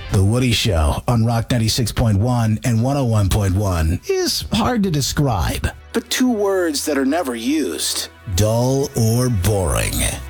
The Woody Show on Rock 96.1 and 101.1 is hard to describe, but two words that are never used: dull or boring.